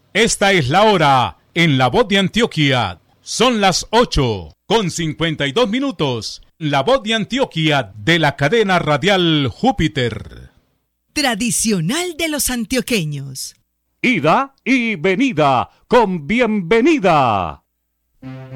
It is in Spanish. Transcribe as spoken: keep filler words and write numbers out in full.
Esta es la hora en La Voz de Antioquia. Son las ocho con cincuenta y dos minutos. La Voz de Antioquia de la cadena radial Júpiter. Tradicional de los antioqueños. Ida y venida con bienvenida.